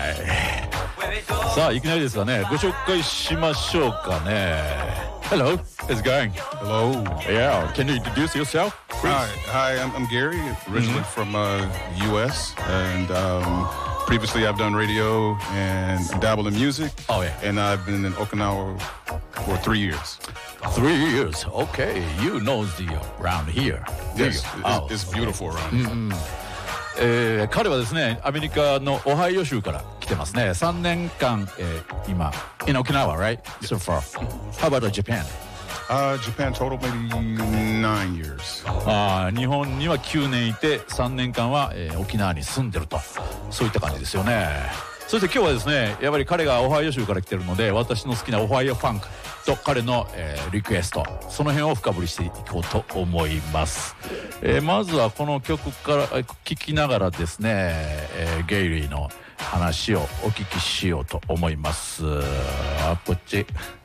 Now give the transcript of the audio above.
さあいきなりですがね、ご紹介しましょうかね。Hello, it's going. Hello. Yeah, can you introduce yourself? Hi. I'm Gary, originally from U.S. and previously I've done radio and dabbled in music. Oh yeah. And I've been in Okinawa for 3 years. 3 years. Okay, you know the around here. Yes, it's beautiful around here. 彼はですね、アメリカのオハイオ州から来てますね。3年間、今 in Okinawa, right? So far. How about Japan? Japan total maybe 9 years. 日本には9年いて3年間は、沖縄に住んでると、そういった感じですよね。そして今日はですね、やっぱり彼がオハイオ州から来てるので、私の好きなオハイオファンクと彼の、リクエスト、その辺を深掘りしていこうと思います。まずはこの曲から聴きながらですね、ゲイリーの話をお聞きしようと思います。こっち